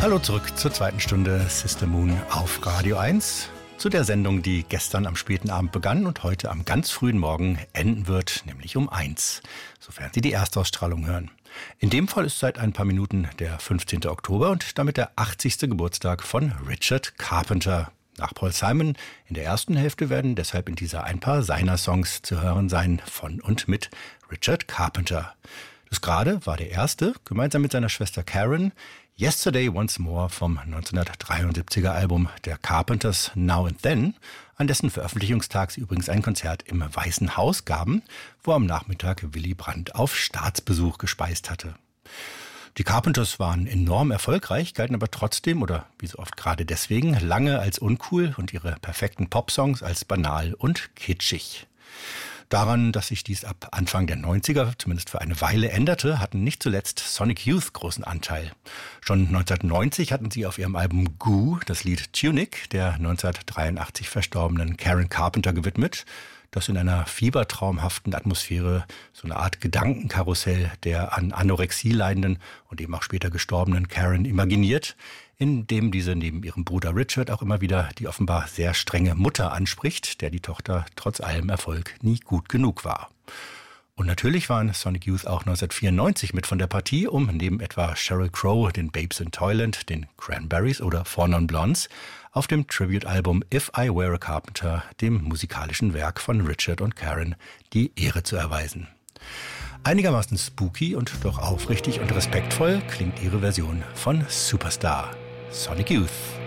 Hallo zurück zur zweiten Stunde Sister Moon auf Radio 1. Zu der Sendung, die gestern am späten Abend begann und heute am ganz frühen Morgen enden wird, nämlich um 1, sofern Sie die Erstausstrahlung hören. In dem Fall ist seit ein paar Minuten der 15. Oktober und damit der 80. Geburtstag von Richard Carpenter. Nach Paul Simon in der ersten Hälfte werden deshalb in dieser ein paar seiner Songs zu hören sein von und mit Richard Carpenter. Das gerade war der erste, gemeinsam mit seiner Schwester Karen, Yesterday Once More vom 1973er Album der Carpenters Now and Then, an dessen Veröffentlichungstag sie übrigens ein Konzert im Weißen Haus gaben, wo am Nachmittag Willy Brandt auf Staatsbesuch gespeist hatte. Die Carpenters waren enorm erfolgreich, galten aber trotzdem, oder wie so oft gerade deswegen, lange als uncool und ihre perfekten Popsongs als banal und kitschig. Daran, dass sich dies ab Anfang der 90er zumindest für eine Weile änderte, hatten nicht zuletzt Sonic Youth großen Anteil. Schon 1990 hatten sie auf ihrem Album Goo das Lied Tunic der 1983 verstorbenen Karen Carpenter gewidmet, das in einer fiebertraumhaften Atmosphäre so eine Art Gedankenkarussell der an Anorexie leidenden und eben auch später gestorbenen Karen imaginiert, in dem diese neben ihrem Bruder Richard auch immer wieder die offenbar sehr strenge Mutter anspricht, der die Tochter trotz allem Erfolg nie gut genug war. Und natürlich waren Sonic Youth auch 1994 mit von der Partie, um neben etwa Sheryl Crow, den Babes in Toyland, den Cranberries oder Four Non Blondes auf dem Tribute-Album If I Were a Carpenter, dem musikalischen Werk von Richard und Karen, die Ehre zu erweisen. Einigermaßen spooky und doch aufrichtig und respektvoll klingt ihre Version von Superstar, Sonic Youth.